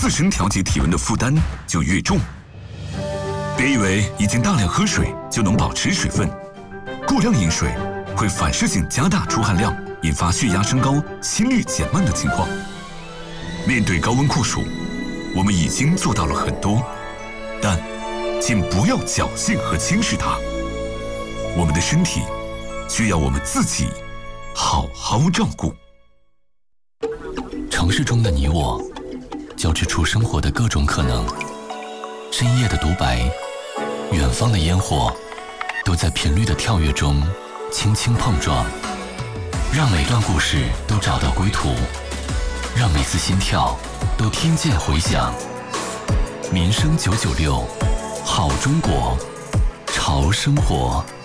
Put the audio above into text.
自身调节体温的负担就越重。别以为已经大量喝水就能保持水分，过量饮水会反射性加大出汗量，引发血压升高、心率减慢的情况。面对高温酷暑，我们已经做到了很多，但请不要侥幸和轻视它。我们的身体需要我们自己好好照顾。 城市中的你我，交织出生活的各种可能。深夜的独白，远方的烟火，都在频率的跳跃中轻轻碰撞，让每段故事都找到归途，让每次心跳都听见回响。民生996，好中国，潮生活。